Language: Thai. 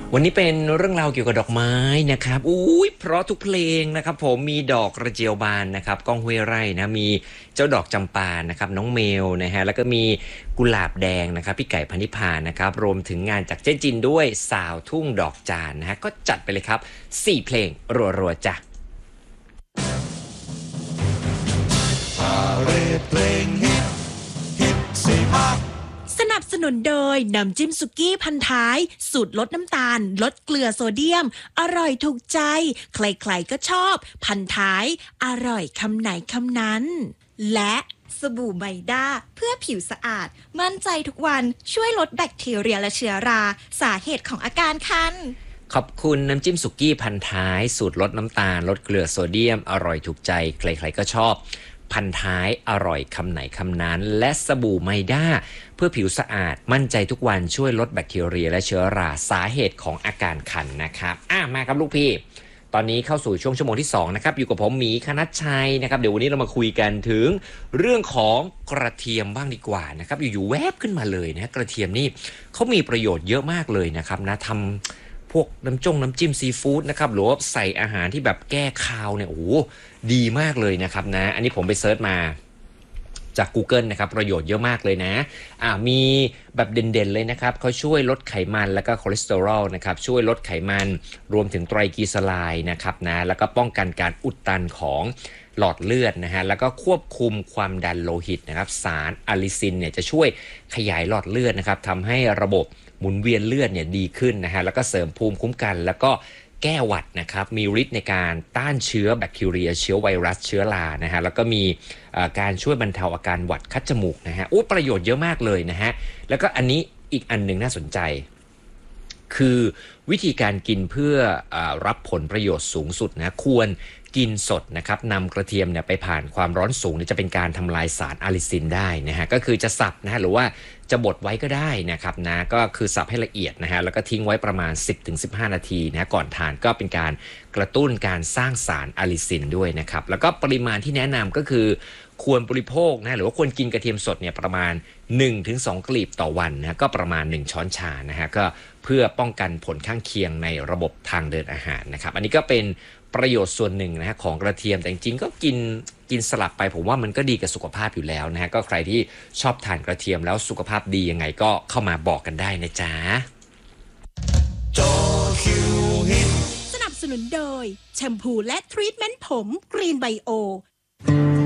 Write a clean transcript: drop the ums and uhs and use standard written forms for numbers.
วันนี้เป็นเรื่องราวเกี่ยวกับดอกไม้นะครับอุ้ยเพราะทุกเพลงนะครับผมมีดอกกระเจียวบานนะครับก้องห้วยไร่นะมีเจ้าดอกจำปานะครับน้องเมลนะฮะแล้วก็มีกุหลาบแดงนะครับพี่ไก่พนิพานะครับรวมถึงงานจากเจ๊จินด้วยสาวทุ่งดอกจานนะฮะก็จัดไปเลยครับ4เพลงรัวๆจ้ะเพลงฮิตสี่ภาคสนับสนุนโดยน้ำจิ้มสุกี้พันท้ายสูตรลดน้ำตาลลดเกลือโซเดียมอร่อยถูกใจใครๆก็ชอบพันท้ายอร่อยคำไหนคำนั้นและสบู่ไมด้าเพื่อผิวสะอาดมั่นใจทุกวันช่วยลดแบคทีเรียและเชื้อราสาเหตุของอาการคันขอบคุณน้ำจิ้มสุกี้พันท้ายสูตรลดน้ำตาลลดเกลือโซเดียมอร่อยถูกใจใครๆก็ชอบพันท้ายอร่อยคำไหนคำนั้นและสบู่ไมด้าเพื่อผิวสะอาดมั่นใจทุกวันช่วยลดแบคทีเรียและเชื้อราสาเหตุของอาการคันนะครับมาครับลูกพี่ตอนนี้เข้าสู่ช่วงชั่วโมงที่2นะครับอยู่กับผมหมีคณัชชัยนะครับเดี๋ยววันนี้เรามาคุยกันถึงเรื่องของกระเทียมบ้างดีกว่านะครับอยู่ๆแวบขึ้นมาเลยนะกระเทียมนี่เขามีประโยชน์เยอะมากเลยนะครับนะทำพวกน้ำจิ้มซีฟู้ดนะครับหรือว่าใส่อาหารที่แบบแก้คาวเนี่ยโอ้ดีมากเลยนะครับนะอันนี้ผมไปเซิร์ชมาจาก Google นะครับประโยชน์เยอะมากเลยนะมีแบบเด่นๆเลยนะครับเขาช่วยลดไขมันแล้วก็คอเลสเตอรอลนะครับช่วยลดไขมันรวมถึงไตรกลีเซอไรด์นะครับนะแล้วก็ป้องกันการอุดตันของหลอดเลือดนะฮะแล้วก็ควบคุมความดันโลหิตนะครับสารอะลิซินเนี่ยจะช่วยขยายหลอดเลือดนะครับทำให้ระบบหมุนเวียนเลือดเนี่ยดีขึ้นนะฮะแล้วก็เสริมภูมิคุ้มกันแล้วก็แก้หวัดนะครับมีฤทธิ์ในการต้านเชื้อแบคทีเรียเชื้อไวรัสเชื้อรานะฮะแล้วก็มีการช่วยบรรเทาอาการหวัดคัดจมูกนะฮะประโยชน์เยอะมากเลยนะฮะแล้วก็อันนี้อีกอันหนึ่งน่าสนใจคือวิธีการกินเพื่อรับผลประโยชน์สูงสุดนะควรกินสดนะครับนำกระเทียมเนี่ยไปผ่านความร้อนสูงจะเป็นการทำลายสารอะลิซินได้นะฮะก็คือจะสับนะฮะหรือว่าจะบดไว้ก็ได้นะครับนะก็คือสับให้ละเอียดนะฮะแล้วก็ทิ้งไว้ประมาณ 10-15 นาทีนะก่อนทานก็เป็นการกระตุ้นการสร้างสารอะลิซินด้วยนะครับแล้วก็ปริมาณที่แนะนำก็คือควรบริโภคนะหรือว่าควรกินกระเทียมสดเนี่ยประมาณ 1-2 กลีบต่อวันนะก็ประมาณ1ช้อนชานะฮะก็เพื่อป้องกันผลข้างเคียงในระบบทางเดินอาหารนะครับอันนี้ก็เป็นประโยชน์ส่วนหนึ่งนะฮะของกระเทียมแต่จริงๆก็กินสลับไปผมว่ามันก็ดีกับสุขภาพอยู่แล้วนะฮะก็ใครที่ชอบทานกระเทียมแล้วสุขภาพดียังไงก็เข้ามาบอกกันได้นะจ๊ะสนับสนุนโดยแชมพูและทรีทเมนต์ผมกรีนไบโอ